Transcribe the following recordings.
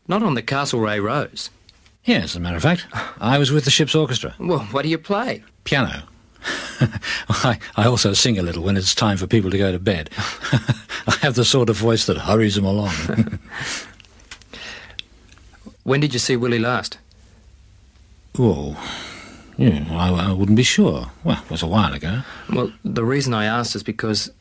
Not on the Castlereagh Rose. Yes, as a matter of fact. I was with the ship's orchestra. Well, what do you play? Piano. I also sing a little when it's time for people to go to bed. I have the sort of voice that hurries them along. When did you see Willie last? Oh, yeah, I wouldn't be sure. Well, it was a while ago. Well, the reason I asked is because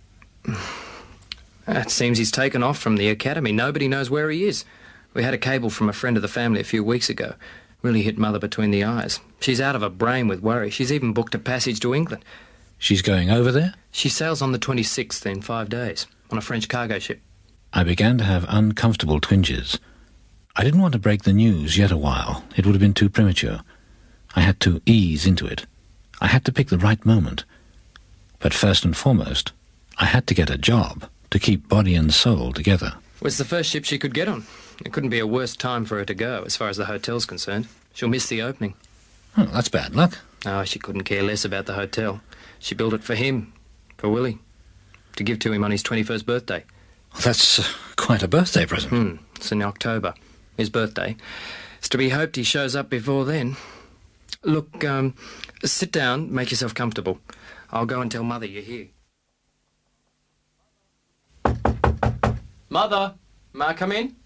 it seems he's taken off from the academy. Nobody knows where he is. We had a cable from a friend of the family a few weeks ago. Really hit Mother between the eyes. She's out of her brain with worry. She's even booked a passage to England. She's going over there? She sails on the 26th in 5 days, on a French cargo ship. I began to have uncomfortable twinges. I didn't want to break the news yet a while. It would have been too premature. I had to ease into it. I had to pick the right moment. But first and foremost, I had to get a job to keep body and soul together. It was the first ship she could get on. It couldn't be a worse time for her to go, as far as the hotel's concerned. She'll miss the opening. Oh, that's bad luck. Oh, she couldn't care less about the hotel. She built it for him, for Willie, to give to him on his 21st birthday. Well, that's quite a birthday present. It's in October, his birthday. It's to be hoped he shows up before then. Look, sit down, make yourself comfortable. I'll go and tell Mother you're here. Mother! May I come in?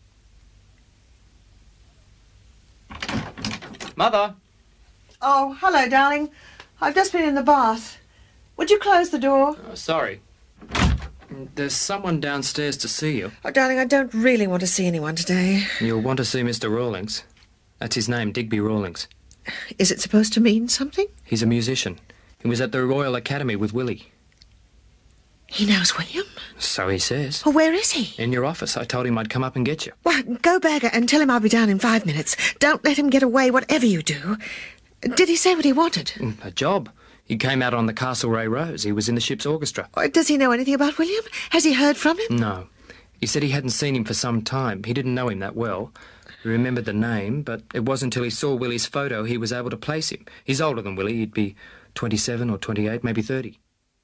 Mother! Oh, hello, darling. I've just been in the bath. Would you close the door? Oh, sorry. There's someone downstairs to see you. Oh, darling, I don't really want to see anyone today. You'll want to see Mr. Rawlings. That's his name, Digby Rawlings. Is it supposed to mean something? He's a musician. He was at the Royal Academy with Willie. He knows William? So he says. Oh, where is he? In your office. I told him I'd come up and get you. Well, go back and tell him I'll be down in 5 minutes. Don't let him get away, whatever you do. Did he say what he wanted? A job. He came out on the Castlereagh Rose. He was in the ship's orchestra. Does he know anything about William? Has he heard from him? No. He said he hadn't seen him for some time. He didn't know him that well. He remembered the name, but it wasn't until he saw Willie's photo he was able to place him. He's older than Willie. He'd be 27 or 28, maybe 30.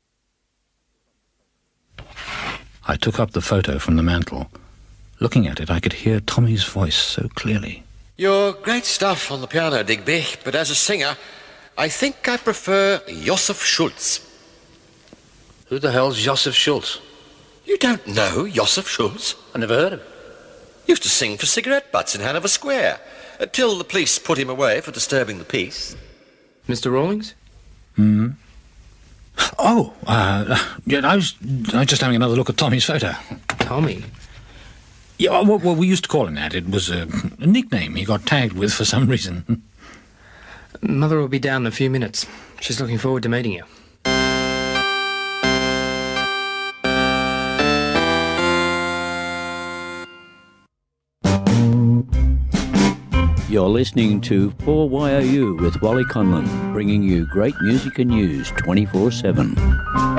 I took up the photo from the mantel. Looking at it, I could hear Tommy's voice so clearly. You're great stuff on the piano, Digby, but as a singer, I think I prefer Josef Schultz. Who the hell's Josef Schultz? You don't know Josef Schultz? I never heard of him. Used to sing for cigarette butts in Hanover Square, until the police put him away for disturbing the peace. Mr. Rawlings? Oh, yeah, I was just having another look at Tommy's photo. Tommy? Yeah, well, we used to call him that. It was a nickname he got tagged with for some reason. Mother will be down in a few minutes. She's looking forward to meeting you. You're listening to 4YOU with Wally Conlon, bringing you great music and news 24/7.